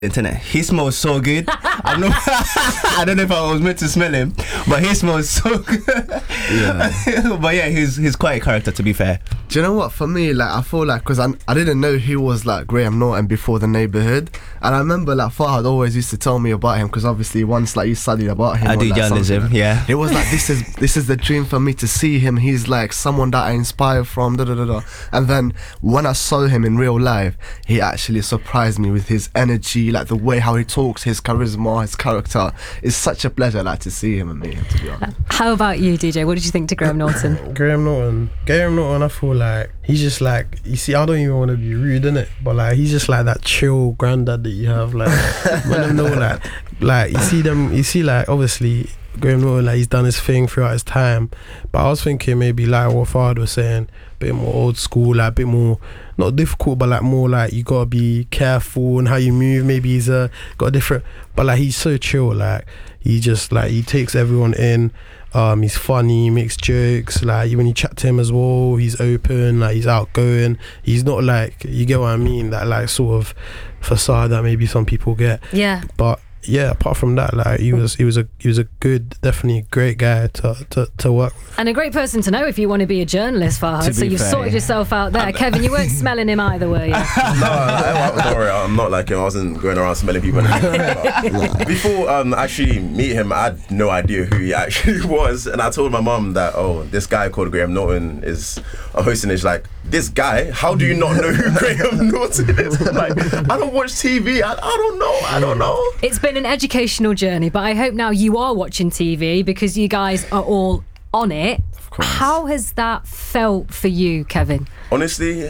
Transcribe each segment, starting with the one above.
internet. He smells so good. I don't know if I was meant to smell him, but he smells so good. Yeah. But yeah, he's quite a character, to be fair. Do you know what? For me, like, I feel like, because I didn't know he was like Graham Norton before The Neighbourhood, and I remember like Fahad always used to tell me about him, because obviously once like you studied about him, I do journalism, yeah. It was like, this is the dream for me to see him. He's like someone that I inspire from. And then when I saw him in real life, he actually surprised me with his energy, like the way how he talks, his charisma, his character. It's such a pleasure like to see him and meet him, to be honest. How about you, DJ? What did you think to Graham Norton? Graham Norton, I feel like he's just like, you see, I don't even want to be rude, innit? But like, he's just like that chill granddad that you have, like, when I know like you see like, obviously Graham Norton, like, he's done his thing throughout his time, but I was thinking maybe like what Fahad was saying, a bit more old school, like a bit more not difficult, but like more like you gotta be careful and how you move. Maybe he's got a different, but like he's so chill, like he just like, he takes everyone in. He's funny, he makes jokes, like when you chat to him as well, he's open, like he's outgoing. He's not like, you get what I mean, that like sort of facade that maybe some people get. Yeah. But yeah, apart from that, like he was a good, definitely great guy to work with. And a great person to know if you want to be a journalist, Fahad. So you've sorted yourself out there. Kevin, you weren't smelling him either, were you? No, don't worry, I'm not like him. I wasn't going around smelling people. Before actually meet him, I had no idea who he actually was, and I told my mum that, oh, this guy called Graham Norton is a host, and it's like, this guy? How do you not know who Graham Norton is? Like, I don't watch TV. I don't know. It's been an educational journey, but I hope now you are watching TV because you guys are all on it. Of course. How has that felt for you, Kevin? Honestly,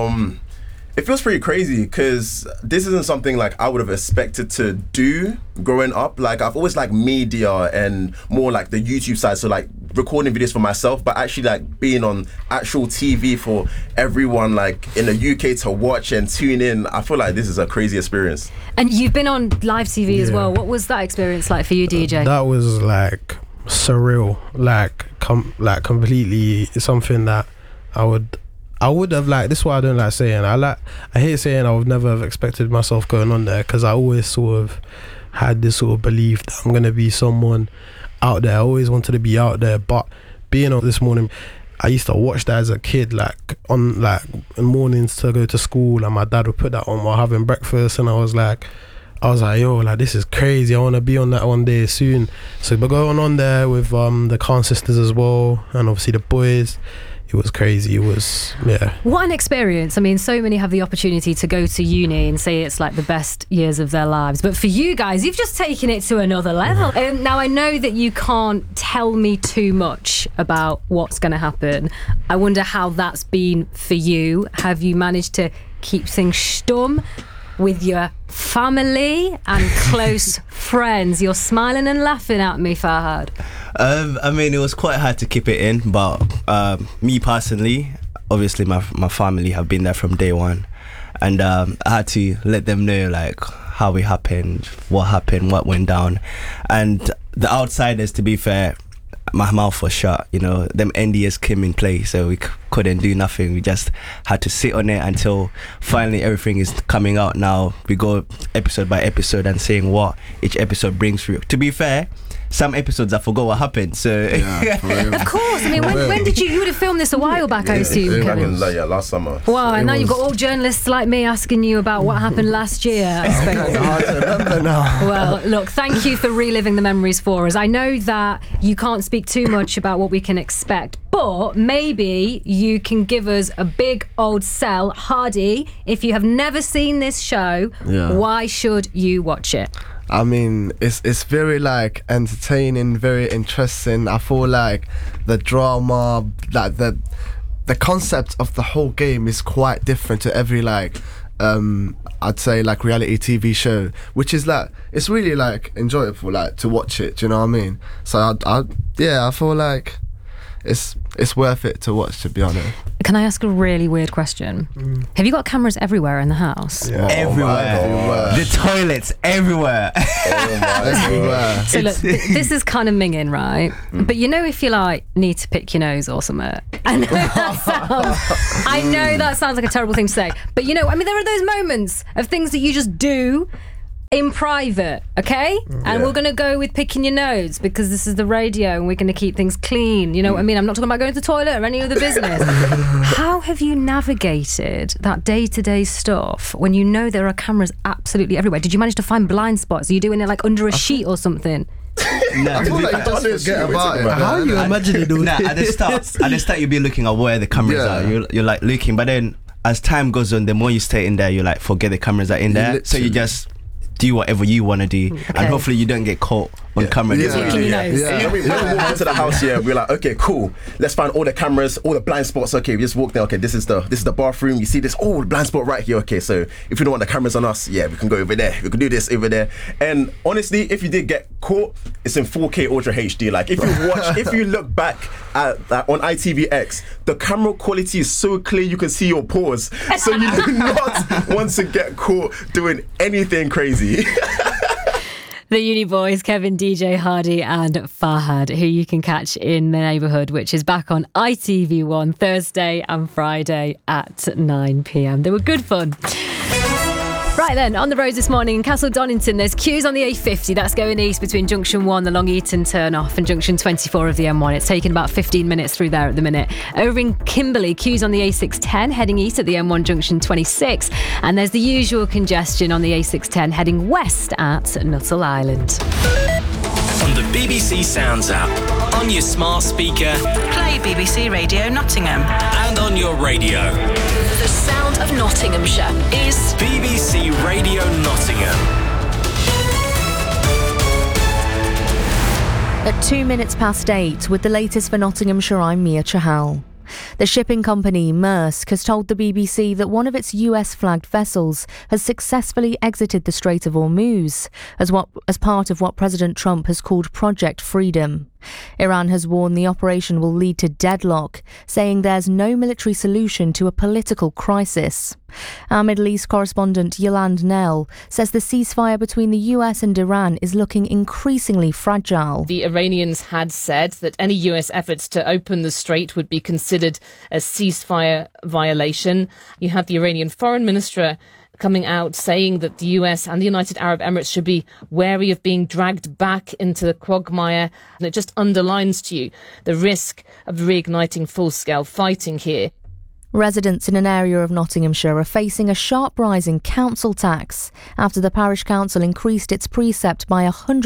it feels pretty crazy because this isn't something like I would have expected to do growing up. Like, I've always liked media and more like the YouTube side, so like recording videos for myself, but actually like being on actual TV for everyone like in the UK to watch and tune in. I feel like this is a crazy experience. And you've been on live TV as well. What was that experience like for you, DJ? That was like surreal, like completely something that I would have, like, this is what I don't like saying. I hate saying I would never have expected myself going on there, because I always sort of had this sort of belief that I'm gonna be someone out there. I always wanted to be out there, but being on this morning, I used to watch that as a kid, like on like in mornings to go to school, and my dad would put that on while having breakfast, and I was like, yo, like, this is crazy. I want to be on that one day soon. So we're going on there with the Khan sisters as well, and obviously the boys. It was crazy. It was, yeah. What an experience. I mean, so many have the opportunity to go to uni and say it's like the best years of their lives. But for you guys, you've just taken it to another level. Now, I know that you can't tell me too much about what's going to happen. I wonder how that's been for you. Have you managed to keep things stum with your family and close friends? You're smiling and laughing at me, Fahad. I mean, it was quite hard to keep it in, but me personally, obviously my family have been there from day one, and I had to let them know like how it happened, what went down, and the outsiders, to be fair, my mouth was shut, you know, them NDAs came in play, so we couldn't do nothing. We just had to sit on it until finally everything is coming out. Now we go episode by episode and saying what each episode brings through. To be fair, some episodes I forgot what happened, so of course. I mean, when did you would have filmed this a while back, I assume, Kevin? Last summer. Wow, and now you've got all journalists like me asking you about what happened last year. It's hard to remember now. Well, look, thank you for reliving the memories for us. I know that you can't speak too much about what we can expect, but maybe you can give us a big old sell. Hardy, if you have never seen this show, why should you watch it? I mean, it's very like entertaining, very interesting. I feel like the drama, like the concept of the whole game is quite different to every like I'd say like reality TV show, which is like, it's really like enjoyable like to watch it. Do you know what I mean? So I feel like it's worth it to watch, to be honest. Can I ask a really weird question? Have you got cameras everywhere in the house? Yeah. Everywhere. The toilets everywhere. Everywhere. So look, this is kind of minging, right? But you know, if you like need to pick your nose or something, I know that sounds like a terrible thing to say, but you know, I mean, there are those moments of things that you just do in private, okay? And we're going to go with picking your nose because this is the radio and we're going to keep things clean. You know what I mean? I'm not talking about going to the toilet or any other business. How have you navigated that day-to-day stuff when you know there are cameras absolutely everywhere? Did you manage to find blind spots? Are you doing it like under a sheet or something? No, I feel like you just forget about it. How are you imagining doing Nah, at the start you'll be looking at where the cameras are. You're like looking, but then as time goes on, the more you stay in there, you like forget the cameras are in there. So you just do whatever you want to do, and hopefully you don't get caught on camera. When we walk into the house, we're like, okay, cool. Let's find all the cameras, all the blind spots. Okay, we just walk there. Okay, this is the bathroom. You see this? Oh, blind spot right here. Okay, so if you don't want the cameras on us, we can go over there. We can do this over there. And honestly, if you did get caught, it's in 4K Ultra HD. Like if you look back at on ITVX, the camera quality is so clear you can see your pores. So you do not want to get caught doing anything crazy. The Uni Boys, Kevin, DJ Hardy and Fahad, who you can catch in The Neighbourhood, which is back on ITV1 Thursday and Friday at 9 p.m. They were good fun. Right then, on the roads this morning in Castle Donington, there's queues on the A50. That's going east between Junction 1, the Long Eaton turn-off, and Junction 24 of the M1. It's taking about 15 minutes through there at the minute. Over in Kimberley, queues on the A610 heading east at the M1 Junction 26. And there's the usual congestion on the A610 heading west at Nuttall Island. On the BBC Sounds app, on your smart speaker, play BBC Radio Nottingham. and on your radio. The sound of Nottinghamshire is BBC Radio Nottingham. At 2 minutes past 8, with the latest for Nottinghamshire, I'm Mia Chahal. The shipping company Maersk has told the BBC that one of its US-flagged vessels has successfully exited the Strait of Hormuz as part of what President Trump has called Project Freedom. Iran has warned the operation will lead to deadlock, saying there's no military solution to a political crisis. Our Middle East correspondent Yolande Nell says the ceasefire between the US and Iran is looking increasingly fragile. The Iranians had said that any US efforts to open the strait would be considered a ceasefire violation. You have the Iranian foreign minister coming out saying that the US and the United Arab Emirates should be wary of being dragged back into the quagmire. And it just underlines to you the risk of reigniting full-scale fighting here. Residents in an area of Nottinghamshire are facing a sharp rise in council tax after the parish council increased its precept by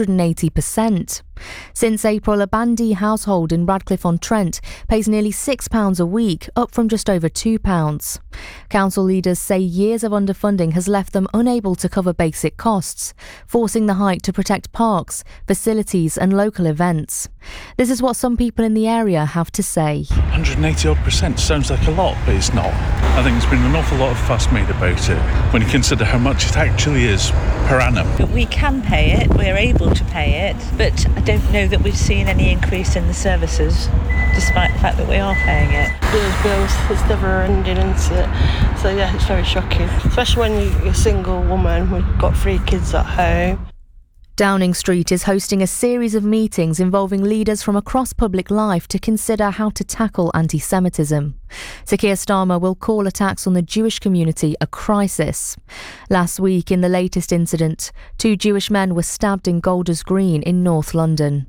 180%. Since April, a Bandy household in Radcliffe-on-Trent pays nearly £6 a week, up from just over £2. Council leaders say years of underfunding has left them unable to cover basic costs, forcing the hike to protect parks, facilities and local events. This is what some people in the area have to say. 180% sounds like a lot, but it's not. I think there's been an awful lot of fuss made about it when you consider how much it actually is per annum. We can pay it, we're able to pay it, but I don't know that we've seen any increase in the services, despite the fact that we are paying it. Bills, it's never ending, isn't it? So yeah, it's very shocking, especially when you're a single woman, we've got 3 kids at home. Downing Street is hosting a series of meetings involving leaders from across public life to consider how to tackle anti-Semitism. Sir Keir Starmer will call attacks on the Jewish community a crisis. Last week, in the latest incident, 2 Jewish men were stabbed in Golders Green in North London.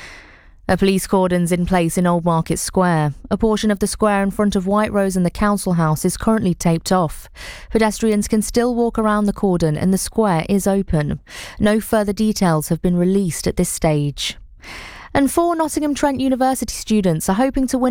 A police cordon's in place in Old Market Square. A portion of the square in front of White Rose and the council house is currently taped off. Pedestrians can still walk around the cordon and the square is open. No further details have been released at this stage. And 4 Nottingham Trent University students are hoping to win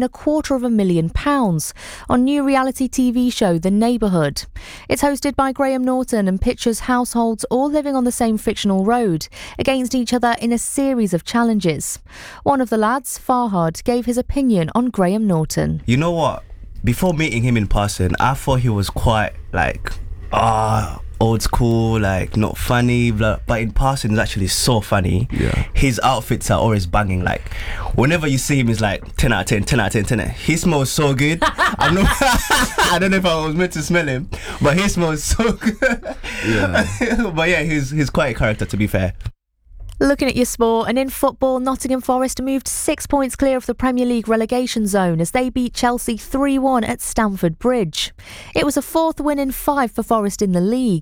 £250,000 on new reality TV show The Neighbourhood. It's hosted by Graham Norton and pictures households all living on the same fictional road against each other in a series of challenges. One of the lads, Fahad, gave his opinion on Graham Norton. You know what? Before meeting him in person, I thought he was quite old school, like not funny, but in person he's actually so funny. Yeah. His outfits are always banging. Like whenever you see him, he's like 10 out of 10, 10 out of 10, 10 out. He smells so good. I don't know if I was meant to smell him, but he smells so good. Yeah. But yeah, he's quite a character, to be fair. Looking at your sport, and in football, Nottingham Forest moved 6 points clear of the Premier League relegation zone as they beat Chelsea 3-1 at Stamford Bridge. It was a 4th win in 5 for Forest in the league.